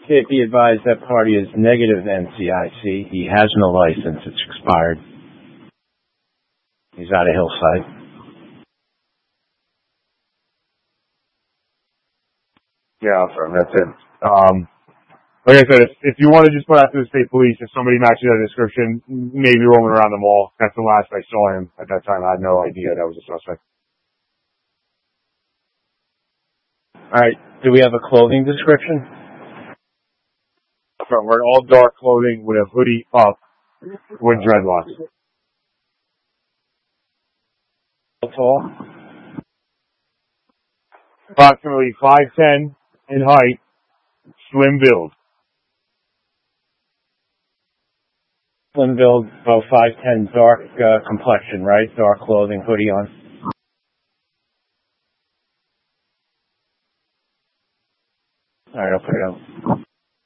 Be advised that party is negative NCIC. He has no license. It's expired. He's out of Hillside. Yeah, that's it. Like I said, if you want to just put out to the state police, if somebody matches that description, maybe roaming around the mall. That's the last I saw him. At that time, I had no idea that was a suspect. All right. Do we have a clothing description? So wearing all dark clothing with a hoodie up with dreadlocks. How tall? Approximately 5'10" in height, slim build. Slim build, about 5'10", dark complexion, right? Dark clothing, hoodie on. All right, I'll put it out.